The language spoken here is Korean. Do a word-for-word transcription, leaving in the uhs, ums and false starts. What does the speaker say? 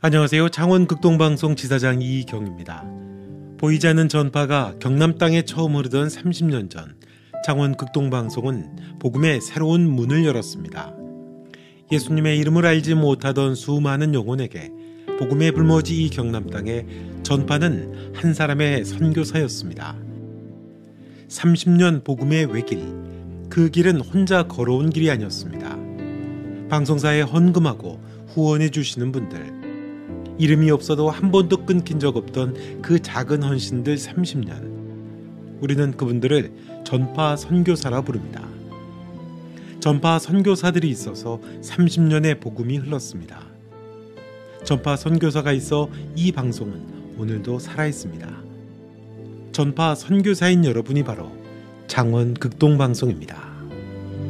안녕하세요. 창원 극동방송 지사장 이경입니다. 보이지 않는 전파가 경남 땅에 처음 흐르던 삼십 년 전, 창원 극동방송은 복음의 새로운 문을 열었습니다. 예수님의 이름을 알지 못하던 수많은 영혼에게 복음의 불모지 이 경남 땅에 전파는 한 사람의 선교사였습니다. 삼십 년 복음의 외길, 그 길은 혼자 걸어온 길이 아니었습니다. 방송사에 헌금하고 후원해 주시는 분들, 이름이 없어도 한 번도 끊긴 적 없던 그 작은 헌신들 삼십 년. 우리는 그분들을 전파 선교사라 부릅니다. 전파 선교사들이 있어서 삼십 년의 복음이 흘렀습니다. 전파 선교사가 있어 이 방송은 오늘도 살아있습니다. 전파 선교사인 여러분이 바로 창원 극동방송입니다.